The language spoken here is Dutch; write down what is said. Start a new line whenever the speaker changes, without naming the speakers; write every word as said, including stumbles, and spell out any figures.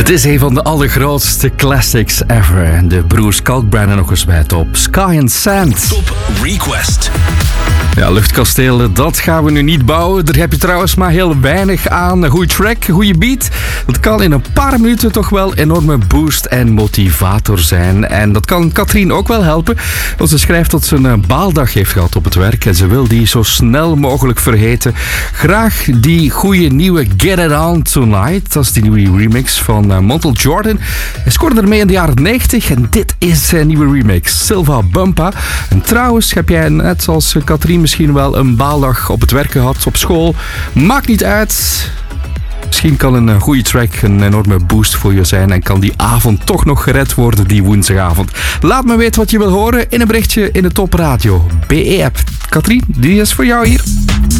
Het is een van de allergrootste classics ever. De broers Kalkbrenner nog eens bij top. Sky and Sand.
Top Request.
Ja, luchtkastelen, dat gaan we nu niet bouwen. Daar heb je trouwens maar heel weinig aan. Een goede track, een goede beat. Dat kan in een paar minuten toch wel een enorme boost en motivator zijn. En dat kan Katrien ook wel helpen. Want ze schrijft dat ze een baaldag heeft gehad op het werk. En ze wil die zo snel mogelijk vergeten. Graag die goede nieuwe Get It On Tonight. Dat is die nieuwe remix van uh, Montel Jordan. Hij scoorde ermee in de jaren negentig. En dit is zijn nieuwe remix. Silva Bumpa. En trouwens heb jij net zoals Katrien misschien wel een baaldag op het werk gehad, op school. Maakt niet uit. Misschien kan een goede track een enorme boost voor je zijn en kan die avond toch nog gered worden, die woensdagavond. Laat me weten wat je wil horen in een berichtje in de Top Radio B E-app. Katrien, die is voor jou hier.